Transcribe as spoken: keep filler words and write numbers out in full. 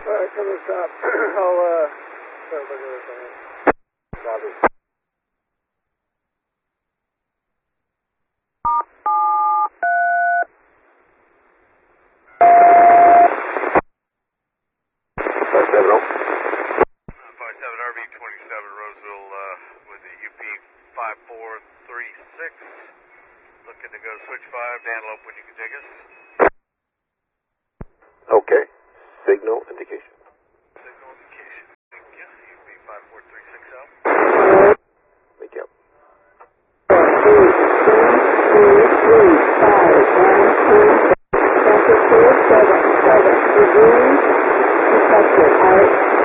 Alright, come and stop. I'll, uh, start looking at this. Copy. five seven oh. five seven R V twenty-seven Roseville uh, with the U P five four three six. Looking to go switch five, Antelope when you can take us. Okay. Signal indication.